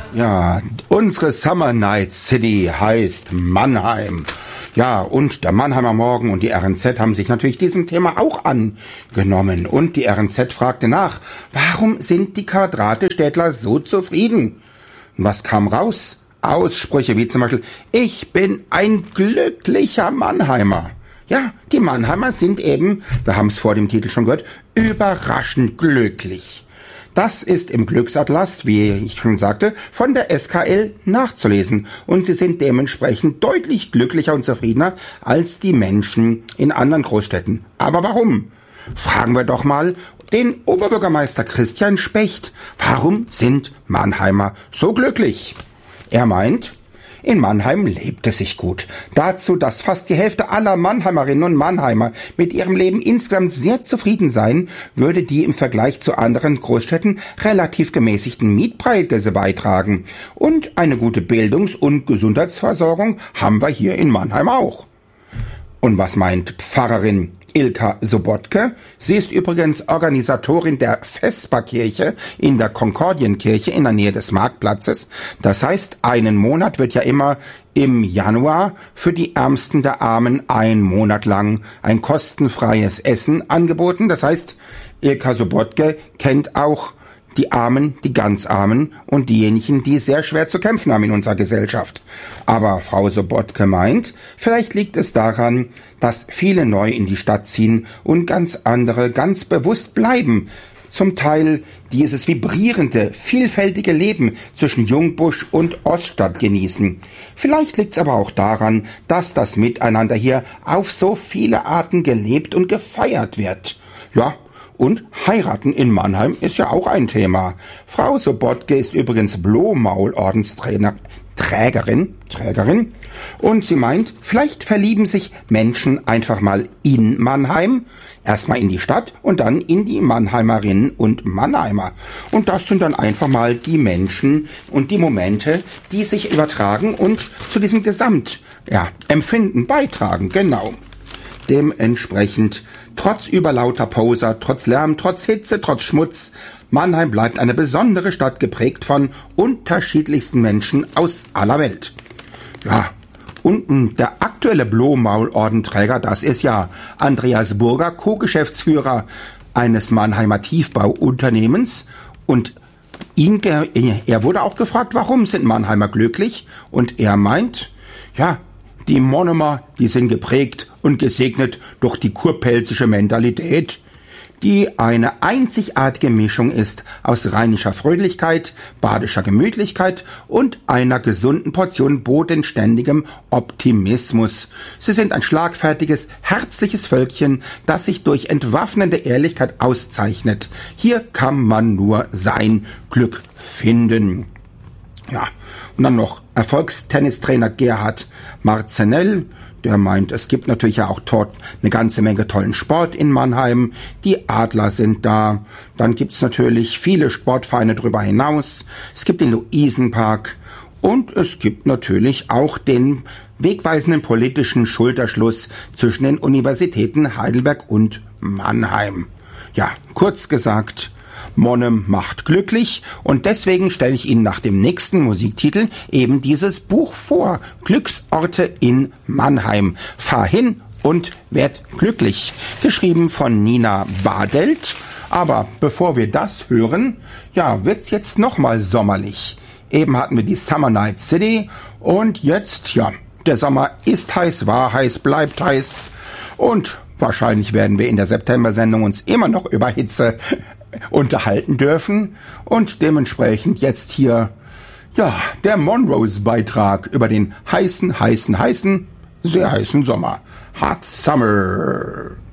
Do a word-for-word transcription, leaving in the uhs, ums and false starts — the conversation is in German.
Ja, unsere Summer Night City heißt Mannheim. Ja, und der Mannheimer Morgen und die R N Z haben sich natürlich diesem Thema auch angenommen. Und die R N Z fragte nach, warum sind die Quadratstädtler so zufrieden? Und was kam raus? Aussprüche wie zum Beispiel, ich bin ein glücklicher Mannheimer. Ja, die Mannheimer sind eben, wir haben es vor dem Titel schon gehört, überraschend glücklich. Das ist im Glücksatlas, wie ich schon sagte, von der S K L nachzulesen. Und sie sind dementsprechend deutlich glücklicher und zufriedener als die Menschen in anderen Großstädten. Aber warum? Fragen wir doch mal den Oberbürgermeister Christian Specht. Warum sind Mannheimer so glücklich? Er meint, in Mannheim lebt es sich gut. Dazu, dass fast die Hälfte aller Mannheimerinnen und Mannheimer mit ihrem Leben insgesamt sehr zufrieden seien, würde die im Vergleich zu anderen Großstädten relativ gemäßigten Mietpreise beitragen. Und eine gute Bildungs- und Gesundheitsversorgung haben wir hier in Mannheim auch. Und was meint Pfarrerin Ilka Sobotke? Sie ist übrigens Organisatorin der Vesperkirche in der Konkordienkirche in der Nähe des Marktplatzes. Das heißt, einen Monat wird ja immer im Januar für die Ärmsten der Armen ein Monat lang ein kostenfreies Essen angeboten. Das heißt, Ilka Sobotke kennt auch die Armen, die ganz Armen und diejenigen, die sehr schwer zu kämpfen haben in unserer Gesellschaft. Aber Frau Sobotke meint, vielleicht liegt es daran, dass viele neu in die Stadt ziehen und ganz andere ganz bewusst bleiben. Zum Teil dieses vibrierende, vielfältige Leben zwischen Jungbusch und Oststadt genießen. Vielleicht liegt es aber auch daran, dass das Miteinander hier auf so viele Arten gelebt und gefeiert wird. Ja, und heiraten in Mannheim ist ja auch ein Thema. Frau Sobotke ist übrigens Blomaul-Ordensträgerin, Trägerin, Trägerin. Und sie meint, vielleicht verlieben sich Menschen einfach mal in Mannheim, erstmal in die Stadt und dann in die Mannheimerinnen und Mannheimer. Und das sind dann einfach mal die Menschen und die Momente, die sich übertragen und zu diesem Gesamt, ja, Empfinden beitragen, genau. Dementsprechend, trotz überlauter Poser, trotz Lärm, trotz Hitze, trotz Schmutz, Mannheim bleibt eine besondere Stadt, geprägt von unterschiedlichsten Menschen aus aller Welt. Ja, und der aktuelle Blomaul-Ordenträger, das ist ja Andreas Burger, Co-Geschäftsführer eines Mannheimer Tiefbauunternehmens. Und ihn, er wurde auch gefragt, warum sind Mannheimer glücklich? Und er meint, ja, die Monomer, die sind geprägt und gesegnet durch die kurpelzische Mentalität, die eine einzigartige Mischung ist aus rheinischer Fröhlichkeit, badischer Gemütlichkeit und einer gesunden Portion bodenständigem Optimismus. Sie sind ein schlagfertiges, herzliches Völkchen, das sich durch entwaffnende Ehrlichkeit auszeichnet. Hier kann man nur sein Glück finden. Ja, und dann noch Erfolgstennistrainer Gerhard Marzenell, der meint, es gibt natürlich ja auch dort eine ganze Menge tollen Sport in Mannheim. Die Adler sind da. Dann gibt's natürlich viele Sportvereine darüber hinaus. Es gibt den Luisenpark und es gibt natürlich auch den wegweisenden politischen Schulterschluss zwischen den Universitäten Heidelberg und Mannheim. Ja, kurz gesagt, Monnem macht glücklich und deswegen stelle ich Ihnen nach dem nächsten Musiktitel eben dieses Buch vor. Glücksorte in Mannheim. Fahr hin und werd glücklich. Geschrieben von Nina Badelt. Aber bevor wir das hören, ja, wird's jetzt nochmal sommerlich. Eben hatten wir die Summer Night City und jetzt, ja, der Sommer ist heiß, war heiß, bleibt heiß und wahrscheinlich werden wir in der September-Sendung uns immer noch über Hitze unterhalten dürfen und dementsprechend jetzt hier, ja, der Monrose-Beitrag über den heißen, heißen, heißen, sehr heißen Sommer. Hot Summer.